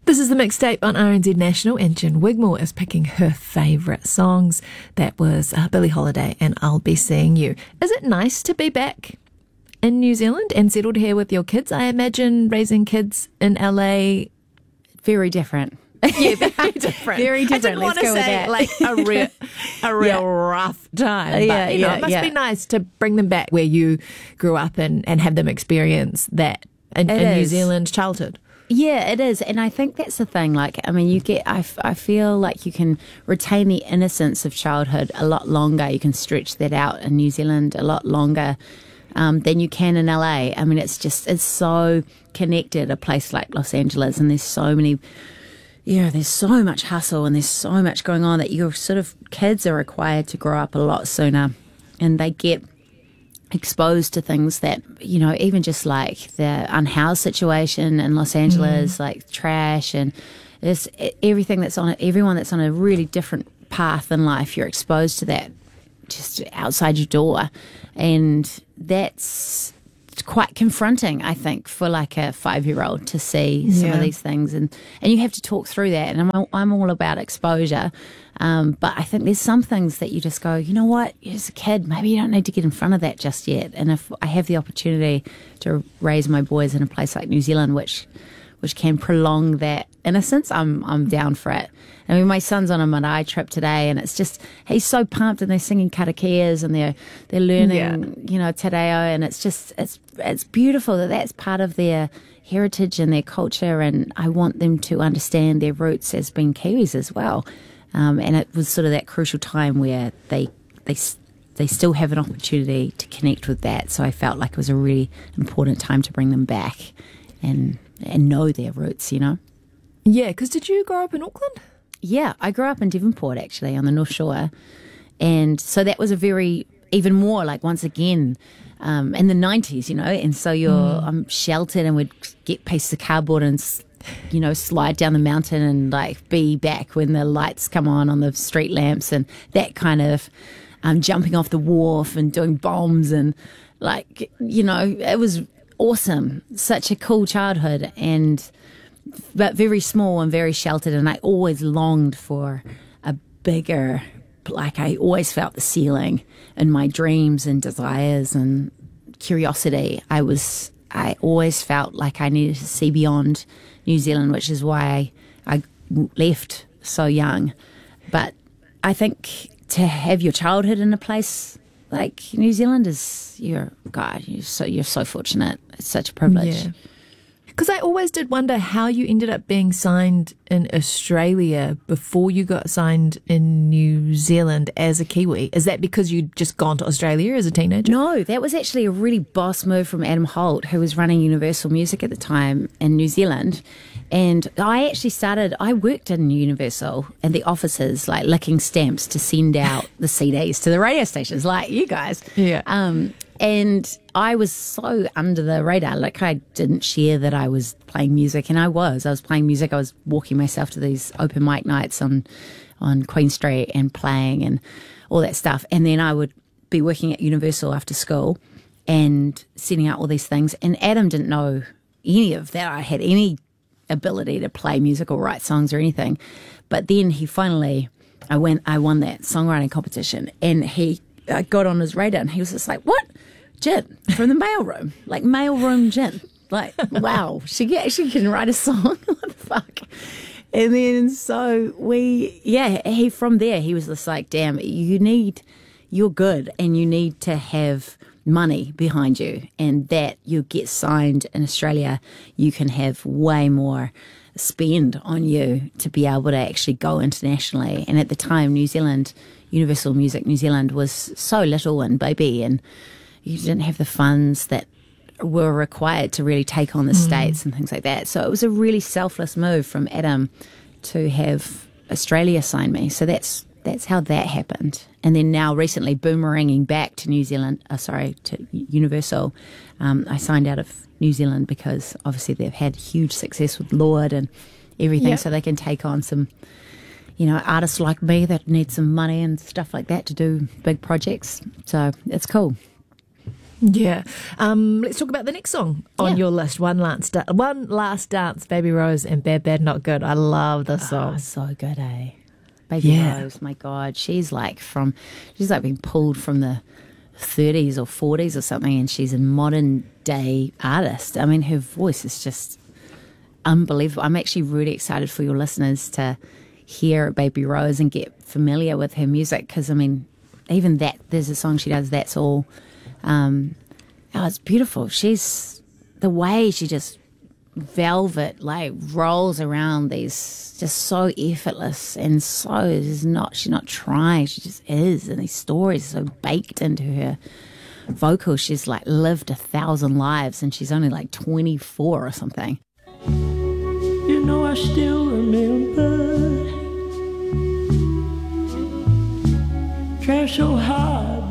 This is the mixtape on RNZ National, and Jen Wigmore is picking her favourite songs. That was Billie Holiday and I'll Be Seeing You. Is it nice to be back in New Zealand and settled here with your kids? I imagine raising kids in LA... Very different. Yeah, very different. Very different. I didn't want to say like a real rough time. But, it must be nice to bring them back where you grew up and have them experience that in New Zealand childhood. Yeah, it is. And I think that's the thing. Like, I mean, I feel like you can retain the innocence of childhood a lot longer. You can stretch that out in New Zealand a lot longer than you can in LA. I mean, it's so connected, a place like Los Angeles, and there's so much hustle and there's so much going on that your sort of kids are required to grow up a lot sooner, and they get exposed to things that, even just like the unhoused situation in Los Angeles, like trash, and there's everyone that's on a really different path in life. You're exposed to that just outside your door, and that's quite confronting, I think, for like a 5-year-old to see some of these things, and you have to talk through that. And I'm all about exposure, but I think there's some things that you just go, you know what, as a kid, maybe you don't need to get in front of that just yet. And if I have the opportunity to raise my boys in a place like New Zealand, which can prolong that innocence, I'm down for it. I mean, my son's on a marae trip today, and it's just, he's so pumped, and they're singing karakias, and they're learning, te reo, and it's just, it's beautiful that that's part of their heritage and their culture, and I want them to understand their roots as being Kiwis as well. And it was sort of that crucial time where they still have an opportunity to connect with that. So I felt like it was a really important time to bring them back and know their roots, Yeah, because did you grow up in Auckland? Yeah, I grew up in Devonport, actually, on the North Shore. And so that was even more like, once again, in the 90s, and so I'm sheltered and would get pieces of cardboard and, slide down the mountain and like be back when the lights come on the street lamps, and that kind of jumping off the wharf and doing bombs, and like, it was awesome. Such a cool childhood, but very small and very sheltered, and I always longed for a bigger, like I always felt the ceiling in my dreams and desires and curiosity. I always felt like I needed to see beyond New Zealand, which is why I left so young. But I think to have your childhood in a place like New Zealand you're so fortunate. It's such a privilege. Yeah. Because I always did wonder how you ended up being signed in Australia before you got signed in New Zealand as a Kiwi. Is that because you'd just gone to Australia as a teenager? No, that was actually a really boss move from Adam Holt, who was running Universal Music at the time in New Zealand. And I worked in Universal in the offices, like licking stamps to send out the CDs to the radio stations, like you guys. Yeah. And I was so under the radar. Like, I didn't share that I was playing music, and I was playing music. I was walking myself to these open mic nights on Queen Street and playing and all that stuff. And then I would be working at Universal after school and sending out all these things. And Adam didn't know any of that. I had any ability to play music or write songs or anything. But then I won that songwriting competition, and he got on his radar, and he was just like, "What? Jen from the mailroom, like mailroom Jen, like wow, she can write a song." What the fuck? And then so he from there he was just like, "Damn, you're good, and you need to have money behind you, and that you get signed in Australia, you can have way more spend on you to be able to actually go internationally." And at the time, New Zealand, Universal Music New Zealand was so little and baby, and you didn't have the funds that were required to really take on the States and things like that. So it was a really selfless move from Adam to have Australia sign me. So that's how that happened. And then now recently boomeranging back to to Universal, I signed out of New Zealand because obviously they've had huge success with Lord and everything, so they can take on some, artists like me that need some money and stuff like that to do big projects. So it's cool. Yeah. Let's talk about the next song on your list. One Last Dance, Baby Rose and Bad Bad Not Good. I love this song. Oh, so good, eh? Baby Rose, my God. She's like being pulled from the 30s or 40s or something, and she's a modern day artist. I mean, her voice is just unbelievable. I'm actually really excited for your listeners to hear Baby Rose and get familiar with her music, because, I mean, even that, there's a song she does, That's All. It's beautiful. The way she just velvet, like, rolls around these, just so effortless, and she's not trying, she just is, and these stories are so baked into her vocals. She's like lived 1,000 lives, and she's only like 24 or something. You know, I still remember, trying so hard